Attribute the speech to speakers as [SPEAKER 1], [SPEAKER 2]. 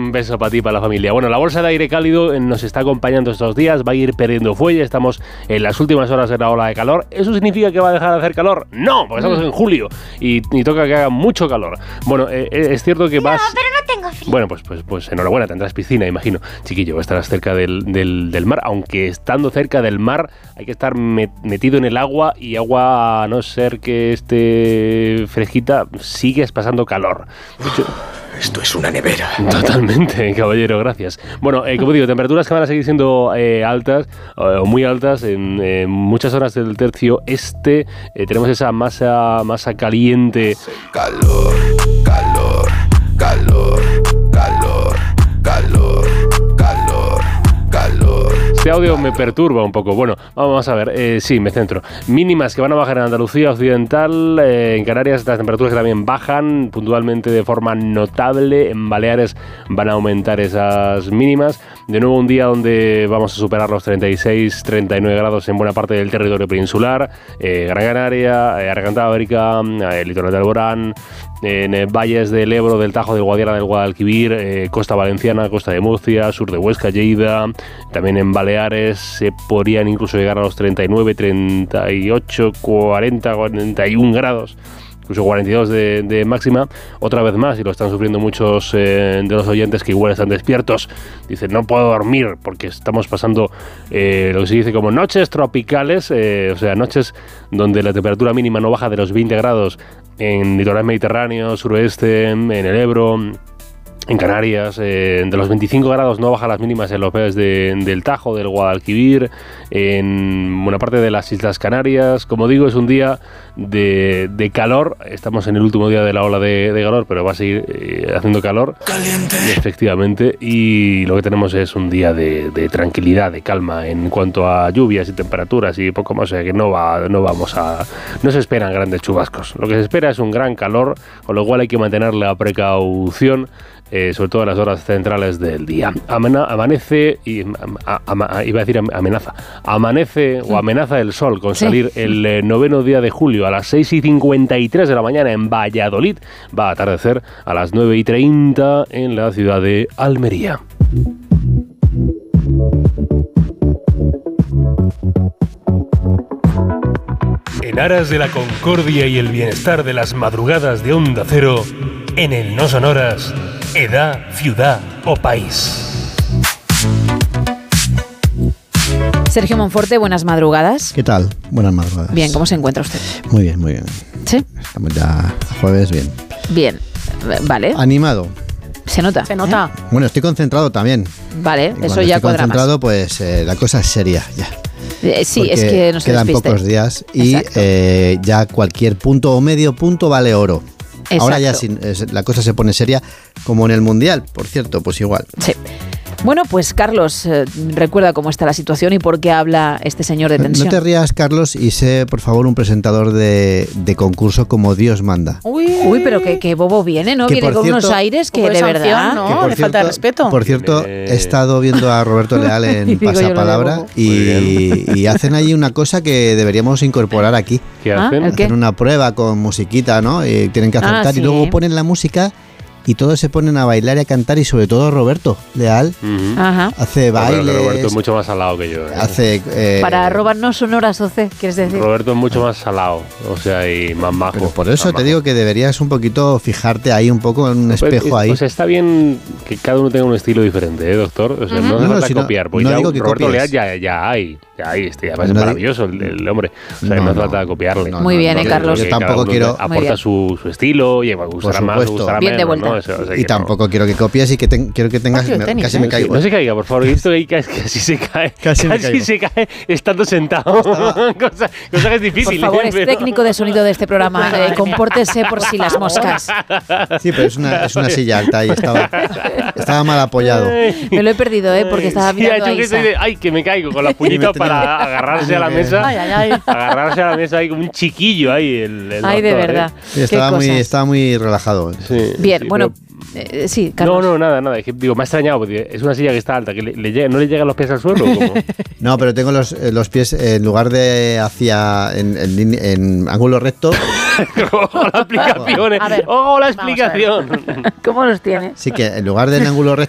[SPEAKER 1] Un beso para ti y para la familia. Bueno, la bolsa de aire cálido nos está acompañando estos días, va a ir perdiendo fuelle, estamos en las últimas horas de la ola de calor. ¿Eso significa que va a dejar de hacer calor? No, porque estamos en julio y toca que haga mucho calor. Bueno, es cierto que vas...
[SPEAKER 2] No, pero no tengo frío.
[SPEAKER 1] Bueno, pues enhorabuena, tendrás piscina, imagino. Chiquillo, estarás cerca del mar, aunque estando cerca del mar hay que estar metido en el agua y agua, a no ser que esté fresquita, sigues pasando calor. De hecho,
[SPEAKER 3] esto es una nevera.
[SPEAKER 1] Totalmente, caballero, gracias. Bueno, como digo, temperaturas que van a seguir siendo altas, o muy altas, en muchas zonas del tercio este. Tenemos esa masa caliente.
[SPEAKER 3] Calor, calor, calor, calor, calor, calor, calor.
[SPEAKER 1] Este audio me perturba un poco. Bueno, vamos a ver. Sí, me centro. Mínimas que van a bajar en Andalucía Occidental. En Canarias las temperaturas que también bajan puntualmente de forma notable. En Baleares van a aumentar esas mínimas. De nuevo un día donde vamos a superar los 36-39 grados en buena parte del territorio peninsular. Gran Canaria, Argentábrica, el litoral de Alborán, en valles del Ebro, del Tajo, del Guadiana, del Guadalquivir, costa valenciana, costa de Murcia, sur de Huesca, Lleida. También en Baleares se podrían incluso llegar a los 39, 38, 40, 41 grados. Incluso 42 de máxima, otra vez más, y lo están sufriendo muchos de los oyentes que igual están despiertos. Dicen, no puedo dormir porque estamos pasando lo que se dice como noches tropicales, o sea, noches donde la temperatura mínima no baja de los 20 grados en litoral mediterráneo, suroeste, en el Ebro, en Canarias, de los 25 grados no bajan las mínimas en los valles del Tajo, del Guadalquivir, en buena parte de las Islas Canarias. Como digo, es un día de calor. Estamos en el último día de la ola de calor, pero va a seguir haciendo calor. Caliente. Efectivamente. Y lo que tenemos es un día de tranquilidad, de calma en cuanto a lluvias y temperaturas y poco más. O sea que no se esperan grandes chubascos. Lo que se espera es un gran calor, con lo cual hay que mantener la precaución. Sobre todo en las horas centrales del día. Amanece y iba a decir amenaza. Amanece o amenaza el sol con salir el noveno día de julio a las 6:53 de la mañana en Valladolid. Va a atardecer a las 9:30 en la ciudad de Almería. En aras de la concordia y el bienestar de las madrugadas de Onda Cero, en el No Sonoras, edad, ciudad o país.
[SPEAKER 4] Sergio Monforte, buenas madrugadas.
[SPEAKER 5] ¿Qué tal? Buenas madrugadas.
[SPEAKER 4] Bien, ¿cómo se encuentra usted?
[SPEAKER 5] Muy bien, muy bien.
[SPEAKER 4] ¿Sí?
[SPEAKER 5] Estamos ya jueves, bien.
[SPEAKER 4] Bien, vale.
[SPEAKER 5] Animado.
[SPEAKER 4] Se nota. Se nota.
[SPEAKER 5] Bueno, estoy concentrado también.
[SPEAKER 4] Vale,
[SPEAKER 5] y
[SPEAKER 4] eso ya cuadra más.
[SPEAKER 5] Concentrado, pues la cosa es seria ya.
[SPEAKER 4] Sí,
[SPEAKER 5] porque
[SPEAKER 4] es que no se
[SPEAKER 5] quedan
[SPEAKER 4] despiste.
[SPEAKER 5] Pocos días y ya cualquier punto o medio punto vale oro. Exacto. Ahora ya la cosa se pone seria, como en el Mundial, por cierto, pues igual.
[SPEAKER 4] Sí. Bueno, pues Carlos, recuerda cómo está la situación y por qué habla este señor de tensión.
[SPEAKER 5] No te rías, Carlos, y sé, por favor, un presentador de concurso como Dios manda.
[SPEAKER 4] Uy, pero que bobo viene, ¿no?
[SPEAKER 5] Que
[SPEAKER 4] Viene con unos aires que de verdad...
[SPEAKER 6] ¿no? Le falta de respeto.
[SPEAKER 5] Por cierto, he estado viendo a Roberto Leal en Pasapalabra y hacen ahí una cosa que deberíamos incorporar aquí.
[SPEAKER 1] ¿Qué hacen?
[SPEAKER 5] Hacen una prueba con musiquita, ¿no? Y tienen que acertar y luego ponen la música y todos se ponen a bailar y a cantar, y sobre todo Roberto Leal hace bailes.
[SPEAKER 1] Roberto es mucho más salado que yo.
[SPEAKER 5] Hace
[SPEAKER 4] para robarnos sonoras, Oce, ¿quieres decir?
[SPEAKER 1] Roberto es mucho más salado, o sea, y más majo.
[SPEAKER 5] Pero por eso te digo que deberías un poquito fijarte ahí un poco en un espejo ahí.
[SPEAKER 1] Pues está bien que cada uno tenga un estilo diferente, ¿eh, doctor? O sea, no hace falta copiar, porque ya Roberto Leal ya hay, además es maravilloso el hombre. O sea, no hace falta copiarle.
[SPEAKER 4] Muy bien, Carlos.
[SPEAKER 5] Yo tampoco quiero...
[SPEAKER 1] Aporta su estilo y gustará más, gustará
[SPEAKER 4] bien
[SPEAKER 1] menos,
[SPEAKER 4] de vuelta.
[SPEAKER 1] ¿no? O sea,
[SPEAKER 5] y tampoco quiero que copies y que quiero que tengas... Casi me caigo.
[SPEAKER 1] No se caiga, por favor. He visto que casi se cae. Casi se cae estando sentado. cosa que es difícil.
[SPEAKER 4] Por favor, es técnico de sonido de este programa. Compórtese por si las moscas.
[SPEAKER 5] Sí, pero es una silla alta y estaba mal apoyado.
[SPEAKER 4] Me lo he perdido, porque estaba mirando a Isa.
[SPEAKER 1] Ay, que me caigo con la puñita para agarrarse a la mesa. Agarrarse a la mesa ahí como un chiquillo ahí.
[SPEAKER 4] Ay, de verdad.
[SPEAKER 5] Sí, estaba muy relajado.
[SPEAKER 1] Sí,
[SPEAKER 4] bien, bueno... sí, Carlos.
[SPEAKER 1] No, nada. Es que, digo, me ha extrañado porque es una silla que está alta, que no le llegan los pies al suelo. ¿Cómo?
[SPEAKER 5] No, pero tengo los pies en lugar de en ángulo recto.
[SPEAKER 1] Ojo la explicación. Ojo la explicación.
[SPEAKER 4] ¿Cómo los tiene?
[SPEAKER 5] Sí, que en lugar de en ángulo recto